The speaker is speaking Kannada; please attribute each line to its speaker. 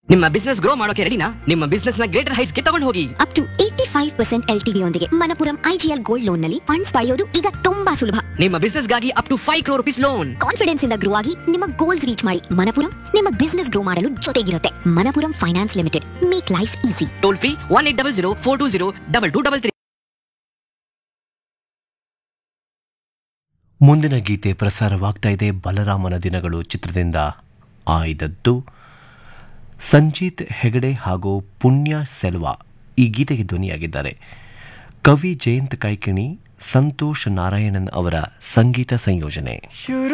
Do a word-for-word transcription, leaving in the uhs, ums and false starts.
Speaker 1: ನಿಮ್ಮ ಬಿಸ್ನೆಸ್ ಗ್ರೋ ಮಾಡೋಕೆ ರೆಡಿನಾ? ನಿಮ್ಮ ಬಿಸ್ನೆಸ್ ನ ಗ್ರೇಟರ್ ಹೈಟ್ಸ್ ಗೆ ತಗೊಂಡು ಹೋಗಿ.
Speaker 2: Up to eighty five percent L T V ಯೊಂದಿಗೆ ಮಣಪುರಂ ಐಜಿಎಲ್ ಗೋಲ್ಡ್ ಲೋನ್ ನಲ್ಲಿ ಫಂಡ್ಸ್ ಪಡೆಯೋದು ಈಗ ತುಂಬಾ ಸುಲಭ.
Speaker 1: ನಿಮ್ಮ ಬಿಸ್ನೆಸ್ ಗಾಗಿ up to five crore rupees loan.
Speaker 2: Confidence ಇಂದ ಗ್ರೋ ಆಗಿ ನಿಮ್ಮ ಗೋಲ್ಸ್ ರೀಚ್ ಮಾಡಿ. ಮಣಪುರಂ ನಿಮ್ಮ ಬಿಸ್ನೆಸ್ ಗ್ರೋ ಮಾಡಲು ಜೊತೆಗಿರುತ್ತೆ. Manappuram finance limited, make life easy.
Speaker 1: Toll free one eight double zero four two zero double two double three.
Speaker 3: ಮುಂದಿನ ಗೀತೆ ಪ್ರಸಾರವಾಗ್ತಾ ಇದೆ. ಬಲರಾಮನ ದಿನಗಳು ಚಿತ್ರದಿಂದ ಆಯ್ದದ್ದು. ಸಂಜೀತ್ ಹೆಗಡೆ ಹಾಗೂ ಪುಣ್ಯ ಸೆಲ್ವಾ ಈ ಗೀತೆಗೆ ಧ್ವನಿಯಾಗಿದ್ದಾರೆ. ಕವಿ ಜಯಂತ್ ಕೈಕಿಣಿ, ಸಂತೋಷ್ ನಾರಾಯಣನ್ ಅವರ ಸಂಗೀತ ಸಂಯೋಜನೆ.